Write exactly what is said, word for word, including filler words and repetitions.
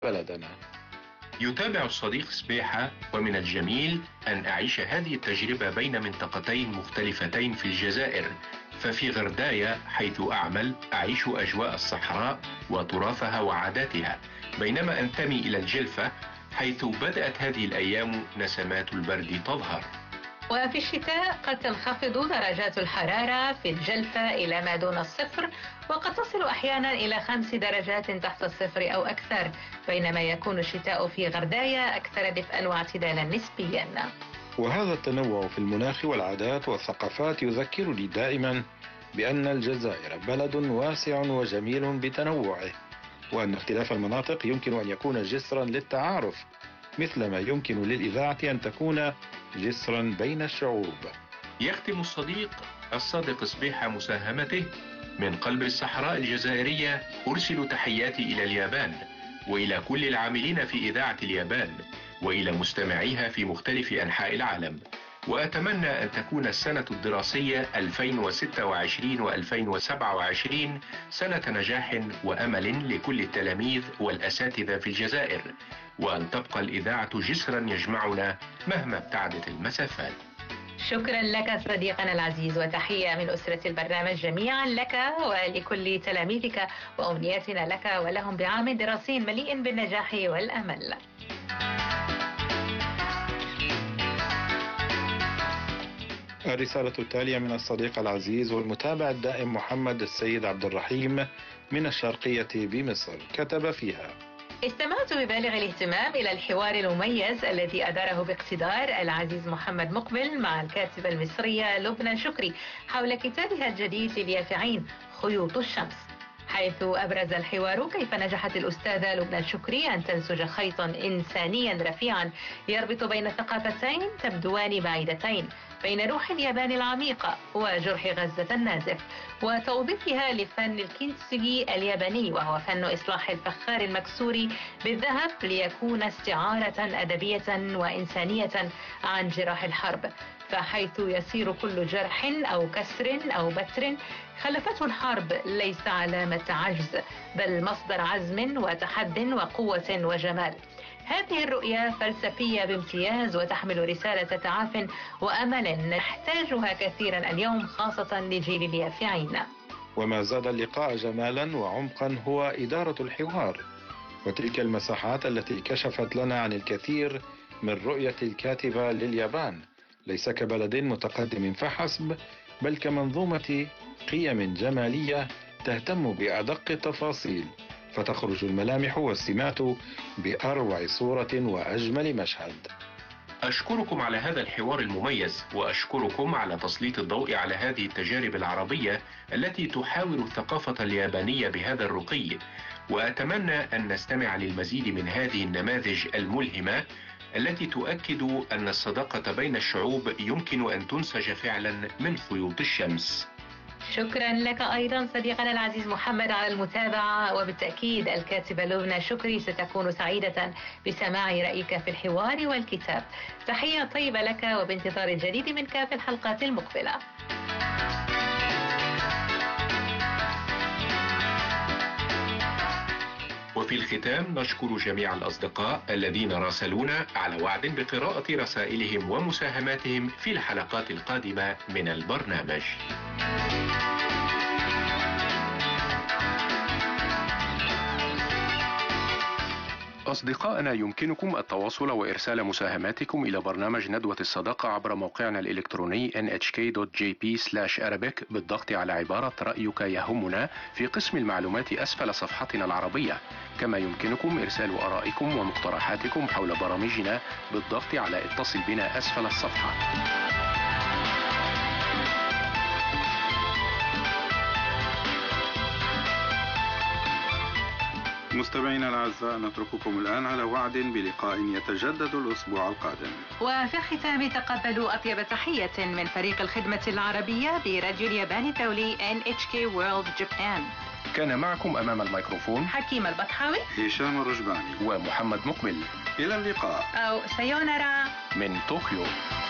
بلدنا. يتابع الصديق سبيحة، ومن الجميل أن أعيش هذه التجربة بين منطقتين مختلفتين في الجزائر. ففي غرداية حيث أعمل أعيش أجواء الصحراء وتراثها وعاداتها، بينما أنتمي إلى الجلفة حيث بدأت هذه الأيام نسمات البرد تظهر. وفي الشتاء قد تنخفض درجات الحرارة في الجلفة إلى ما دون الصفر، وقد تصل أحيانا إلى خمس درجات تحت الصفر أو أكثر، بينما يكون الشتاء في غرداية أكثر دفئا واعتدالا نسبيا. وهذا التنوع في المناخ والعادات والثقافات يذكرني دائما بأن الجزائر بلد واسع وجميل بتنوعه، وأن اختلاف المناطق يمكن أن يكون جسرا للتعارف، مثلما يمكن للإذاعة أن تكون جسرا بين الشعوب. يختم الصديق الصادق سبيحة مساهمته: من قلب الصحراء الجزائرية أرسل تحياتي إلى اليابان، وإلى كل العاملين في إذاعة اليابان، وإلى مستمعيها في مختلف أنحاء العالم. وأتمنى أن تكون السنة الدراسية ألفين وستة وعشرين وألفين وسبعة وعشرين سنة نجاح وأمل لكل التلاميذ والأساتذة في الجزائر، وأن تبقى الإذاعة جسرا يجمعنا مهما ابتعدت المسافات. شكرا لك صديقنا العزيز، وتحية من أسرة البرنامج جميعا لك ولكل تلاميذك، وأمنياتنا لك ولهم بعام دراسي مليء بالنجاح والأمل. الرسالة التالية من الصديق العزيز والمتابع الدائم محمد السيد عبد الرحيم من الشرقية بمصر، كتب فيها: استمعت ببالغ الاهتمام إلى الحوار المميز الذي أداره باقتدار العزيز محمد مقبل مع الكاتبة المصرية لبنى شكري حول كتابها الجديد لليافعين خيوط الشمس، حيث أبرز الحوار كيف نجحت الأستاذة لبنى شكري أن تنسج خيطا إنسانيا رفيعا يربط بين ثقافتين تبدوان بعيدتين، بين روح اليابان العميقة وجرح غزة النازف، وتوظيفها لفن الكينتسوغي الياباني، وهو فن إصلاح الفخار المكسور بالذهب ليكون استعارة أدبية وإنسانية عن جراح الحرب، فحيث يصير كل جرح أو كسر أو بتر خلفته الحرب ليس علامة عجز، بل مصدر عزم وتحد وقوة وجمال. هذه الرؤية فلسفية بامتياز، وتحمل رسالة تعاف وأمل نحتاجها كثيرا اليوم، خاصة لجيل اليافعين. وما زاد اللقاء جمالا وعمقا هو إدارة الحوار، وتلك المساحات التي كشفت لنا عن الكثير من رؤية الكاتبة لليابان، ليس كبلد متقدم فحسب، بل كمنظومة قيم جمالية تهتم بأدق التفاصيل، فتخرج الملامح والسمات بأروع صورة وأجمل مشهد. أشكركم على هذا الحوار المميز، وأشكركم على تسليط الضوء على هذه التجارب العربية التي تحاور الثقافة اليابانية بهذا الرقي، وأتمنى أن نستمع للمزيد من هذه النماذج الملهمة التي تؤكد أن الصداقة بين الشعوب يمكن أن تنسج فعلا من خيوط الشمس. شكرا لك أيضا صديقنا العزيز محمد على المتابعة، وبالتأكيد الكاتبة لبنى شكري ستكون سعيدة بسماع رأيك في الحوار والكتاب. تحية طيبة لك، وبانتظار الجديد منك في الحلقات المقبلة. وفي الختام نشكر جميع الأصدقاء الذين راسلونا على وعد بقراءة رسائلهم ومساهماتهم في الحلقات القادمة من البرنامج. أصدقائنا، يمكنكم التواصل وإرسال مساهماتكم إلى برنامج ندوة الصداقة عبر موقعنا الإلكتروني إن إتش كي دوت جي بي سلاش أرابيك بالضغط على عبارة رأيك يهمنا في قسم المعلومات أسفل صفحتنا العربية، كما يمكنكم إرسال آرائكم ومقترحاتكم حول برامجنا بالضغط على اتصل بنا أسفل الصفحة. مستمعينا الأعزاء، نترككم الآن على وعد بلقاء يتجدد الأسبوع القادم. وفي الختام تقبلوا أطيب تحية من فريق الخدمة العربية براديو اليابان الدولي إن إتش كي World Japan. كان معكم أمام الميكروفون حكيم البطحاوي، هشام الرجباني، ومحمد مقبل. إلى اللقاء، أو سايونارا من طوكيو.